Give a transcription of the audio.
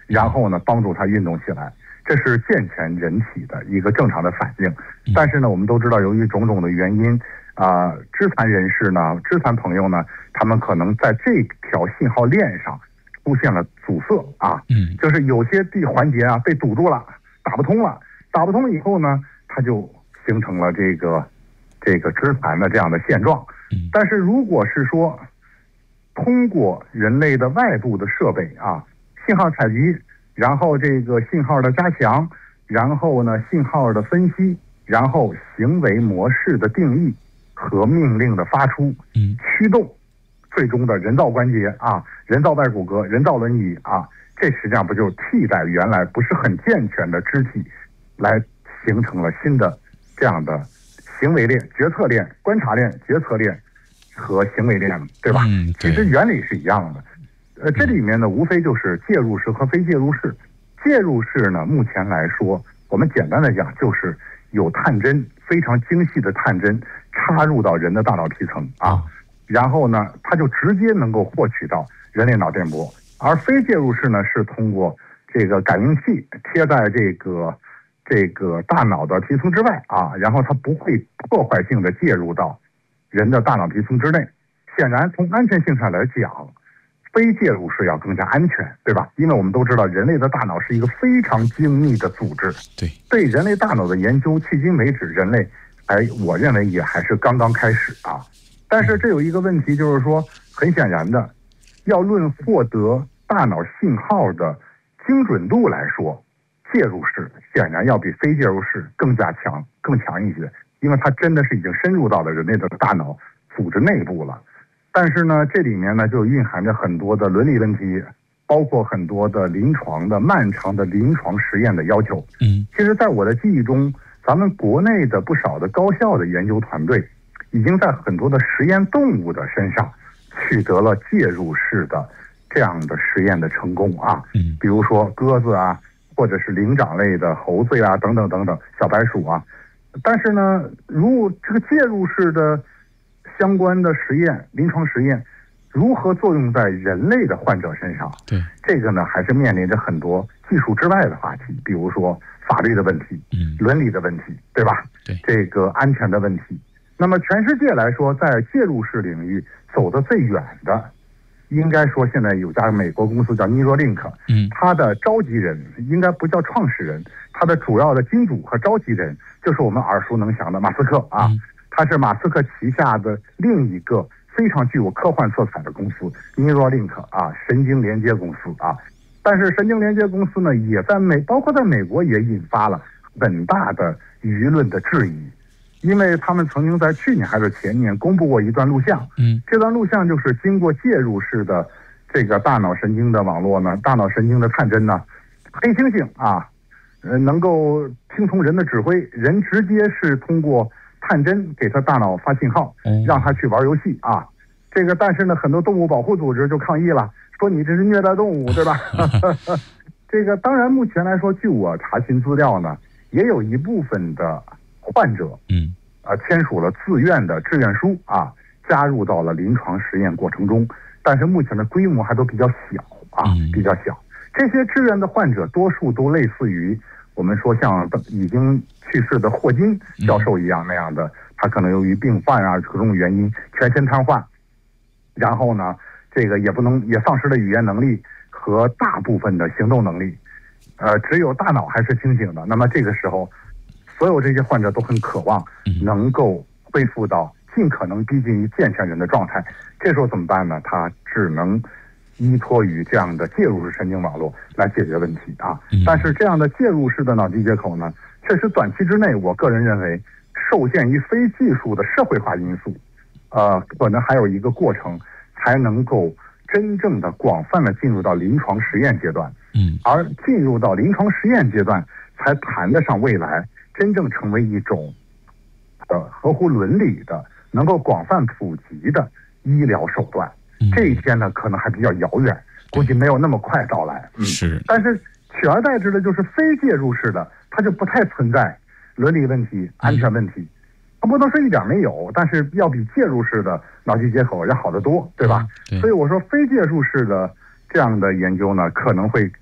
然后呢帮助它运动起来，这是健全人体的一个正常的反应。但是呢，我们都知道，由于种种的原因肢残人士呢、肢残朋友呢，他们可能在这条信号链上出现了阻塞就是有些环节被堵住了，打不通了。打不通以后呢，它就形成了这个肢残的这样的现状。但是如果是说通过人类的外部的设备信号采集，然后这个信号的加强，然后呢信号的分析，然后行为模式的定义和命令的发出，驱动最终的人造关节人造外骨骼、人造轮椅这实际上不就替代原来不是很健全的肢体，来形成了新的这样的行为链、决策链、观察链、决策链和行为链，对吧？其实原理是一样的。这里面呢，无非就是介入式和非介入式。介入式呢，目前来说，我们简单的讲，就是有探针，非常精细的探针插入到人的大脑皮层然后呢，它就直接能够获取到人类脑电波。而非介入式呢，是通过这个感应器贴在这个大脑的皮层之外然后它不会破坏性的介入到人的大脑皮层之内。显然，从安全性上来讲，非介入式要更加安全，对吧？因为我们都知道，人类的大脑是一个非常精密的组织。对人类大脑的研究，迄今为止，人类我认为也还是刚刚开始但是这有一个问题，就是说，很显然的，要论获得大脑信号的精准度来说，介入式显然要比非介入式更强一些，因为它真的是已经深入到了人类的大脑组织内部了。但是呢，这里面呢就蕴含着很多的伦理问题，包括很多的漫长的临床实验的要求。其实在我的记忆中，咱们国内的不少的高校的研究团队已经在很多的实验动物的身上取得了介入式的这样的实验的成功比如说鸽子或者是灵长类的猴子等等等等，小白鼠但是呢，如这个介入式的相关的实验、临床实验如何作用在人类的患者身上？这个呢还是面临着很多技术之外的话题，比如说法律的问题、伦理的问题，对吧？这个安全的问题。那么全世界来说，在介入式领域走得最远的，应该说现在有家美国公司叫 Neuralink，它的召集人应该不叫创始人，它的主要的金主和召集人就是我们耳熟能详的马斯克它是马斯克旗下的另一个非常具有科幻色彩的公司 Neuralink 神经连接公司但是神经连接公司呢，也包括在美国也引发了很大的舆论的质疑，因为他们曾经在去年还是前年公布过一段录像，这段录像就是经过介入式的这个大脑神经的网络呢，大脑神经的探针呢，黑猩猩能够听从人的指挥，人直接是通过探针给他大脑发信号，让他去玩游戏但是呢，很多动物保护组织就抗议了，说你这是虐待动物，对吧？当然目前来说，据我查询资料呢，也有一部分的患者签署了自愿的志愿书加入到了临床实验过程中，但是目前的规模还都比较小比较小。这些志愿的患者多数都类似于我们说像已经去世的霍金教授一样那样的，他可能由于病患各种原因全身瘫痪，然后呢这个也丧失了语言能力和大部分的行动能力，只有大脑还是清醒的。那么这个时候，所有这些患者都很渴望能够恢复到尽可能逼近于健全人的状态。这时候怎么办呢？他只能依托于这样的介入式神经网络来解决问题但是这样的介入式的脑机接口呢，确实短期之内，我个人认为受限于非技术的社会化因素，可能还有一个过程才能够真正的广泛的进入到临床实验阶段。而进入到临床实验阶段，才谈得上未来真正成为一种合乎伦理的、能够广泛普及的医疗手段。这一天呢，可能还比较遥远，估计没有那么快到来。但是取而代之的就是非介入式的，它就不太存在伦理问题、安全问题。它不能说一点没有，但是要比介入式的脑机接口要好得多，对吧？所以我说非介入式的这样的研究呢，可能会